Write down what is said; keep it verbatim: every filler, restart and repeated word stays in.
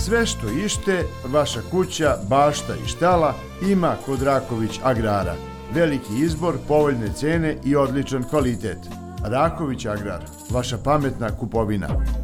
Sve što ište, vaša kuća, bašta i štala ima kod Raković Agrara. Veliki izbor, povoljne cene i odličan kvalitet. Raković Agrar, vaša pametna kupovina.